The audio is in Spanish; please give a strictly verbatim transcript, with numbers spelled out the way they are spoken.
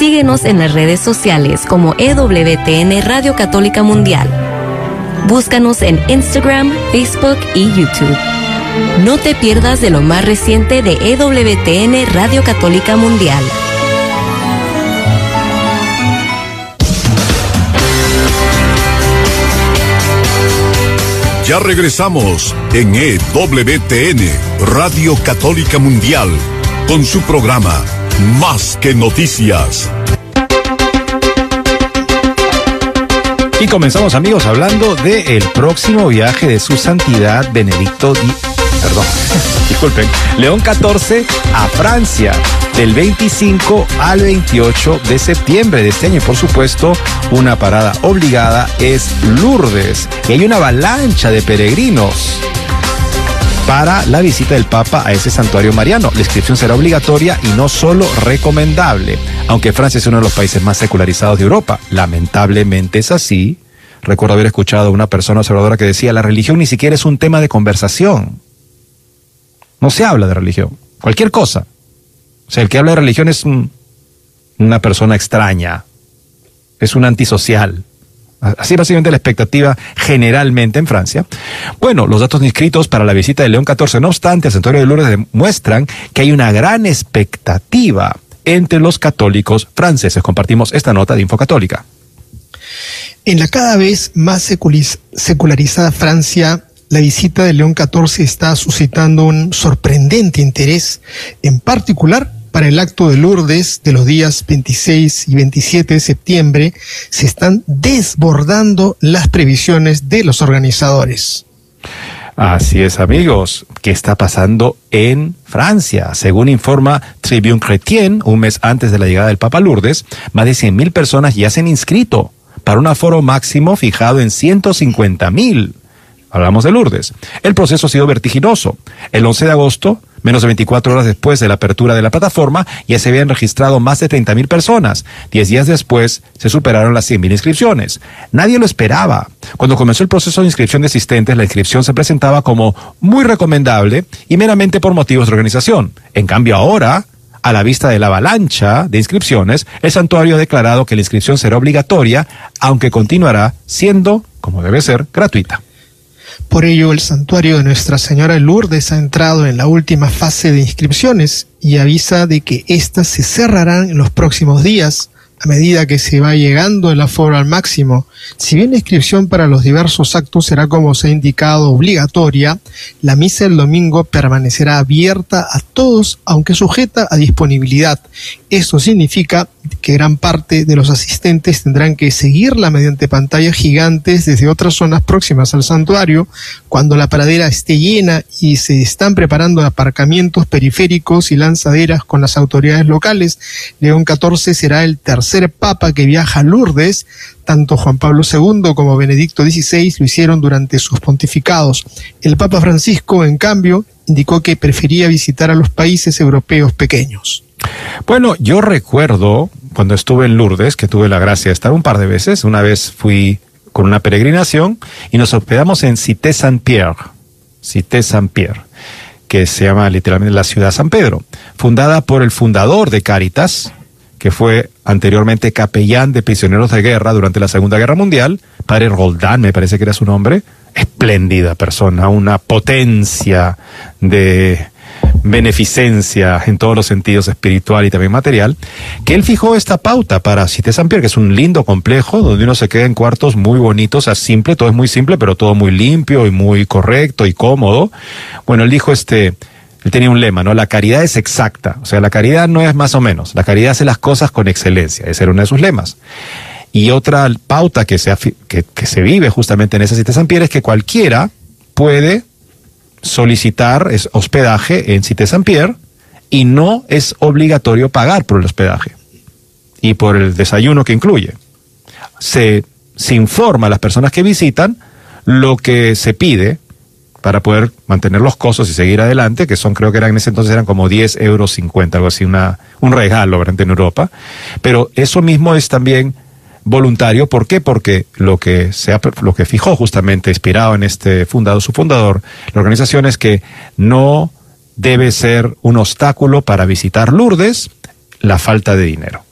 Síguenos en las redes sociales como E W T N Radio Católica Mundial. Búscanos en Instagram, Facebook y YouTube. No te pierdas de lo más reciente de E W T N Radio Católica Mundial. Ya regresamos en E W T N Radio Católica Mundial con su programa Más que Noticias. Y comenzamos, amigos, hablando del próximo viaje de su santidad Benedicto Di... Perdón, disculpen, León catorce a Francia, del veinticinco al veintiocho de septiembre de este año. Y por supuesto, una parada obligada es Lourdes. Y hay una avalancha de peregrinos para la visita del Papa a ese santuario mariano. La inscripción será obligatoria y no solo recomendable. Aunque Francia es uno de los países más secularizados de Europa, lamentablemente es así. Recuerdo haber escuchado a una persona observadora que decía: la religión ni siquiera es un tema de conversación. No se habla de religión, cualquier cosa. O sea, el que habla de religión es un, una persona extraña, es un antisocial. Así básicamente la expectativa generalmente en Francia. Bueno, los datos inscritos para la visita de León catorce, no obstante, al santuario de Lourdes demuestran que hay una gran expectativa entre los católicos franceses. Compartimos esta nota de Infocatólica. En la cada vez más secularizada Francia, la visita de León catorce está suscitando un sorprendente interés, en particular para el acto de Lourdes de los días veintiséis y veintisiete de septiembre. Se están desbordando las previsiones de los organizadores. Así es, amigos. ¿Qué está pasando en Francia? Según informa Tribune Chrétien, un mes antes de la llegada del Papa a Lourdes, más de cien mil personas ya se han inscrito para un aforo máximo fijado en ciento cincuenta mil. Hablamos de Lourdes. El proceso ha sido vertiginoso. El once de agosto, menos de veinticuatro horas después de la apertura de la plataforma, ya se habían registrado más de treinta mil personas. Diez días después, se superaron las cien mil inscripciones. Nadie lo esperaba. Cuando comenzó el proceso de inscripción de asistentes, la inscripción se presentaba como muy recomendable y meramente por motivos de organización. En cambio, ahora, a la vista de la avalancha de inscripciones, el santuario ha declarado que la inscripción será obligatoria, aunque continuará siendo, como debe ser, gratuita. Por ello, el santuario de Nuestra Señora de Lourdes ha entrado en la última fase de inscripciones y avisa de que éstas se cerrarán en los próximos días, a medida que se va llegando el aforo al máximo. Si bien la inscripción para los diversos actos será, como se ha indicado, obligatoria, la misa del domingo permanecerá abierta a todos, aunque sujeta a disponibilidad. Esto significa que gran parte de los asistentes tendrán que seguirla mediante pantallas gigantes desde otras zonas próximas al santuario. Cuando la pradera esté llena y se están preparando aparcamientos periféricos y lanzaderas con las autoridades locales, León catorce será el tercer papa que viaja a Lourdes. Tanto Juan Pablo segundo como Benedicto dieciséis lo hicieron durante sus pontificados. El Papa Francisco, en cambio, indicó que prefería visitar a los países europeos pequeños. Bueno, yo recuerdo cuando estuve en Lourdes, que tuve la gracia de estar un par de veces. Una vez fui con una peregrinación y nos hospedamos en Cité Saint-Pierre, Cité Saint-Pierre, que se llama literalmente la ciudad San Pedro, fundada por el fundador de Cáritas, que fue anteriormente capellán de prisioneros de guerra durante la Segunda Guerra Mundial, padre Roldán, me parece que era su nombre. Espléndida persona, una potencia de beneficencia en todos los sentidos, espiritual y también material, que él fijó esta pauta para Cité Saint-Pierre, que es un lindo complejo donde uno se queda en cuartos muy bonitos, o sea, simple, todo es muy simple, pero todo muy limpio y muy correcto y cómodo. Bueno, él dijo este... Él tenía un lema, ¿no? La caridad es exacta. O sea, la caridad no es más o menos. La caridad hace las cosas con excelencia. Ese era uno de sus lemas. Y otra pauta que se, que, que se vive justamente en esa Cité Saint-Pierre es que cualquiera puede solicitar es, hospedaje en Cité Saint-Pierre y no es obligatorio pagar por el hospedaje y por el desayuno que incluye. Se, se informa a las personas que visitan lo que se pide para poder mantener los costos y seguir adelante, que son, creo que eran en ese entonces eran como diez euros cincuenta, algo así, una, un regalo, ¿verdad?, en Europa. Pero eso mismo es también voluntario. ¿Por qué? Porque lo que se ha, lo que fijó justamente, inspirado en este fundado, su fundador, la organización, es que no debe ser un obstáculo para visitar Lourdes la falta de dinero.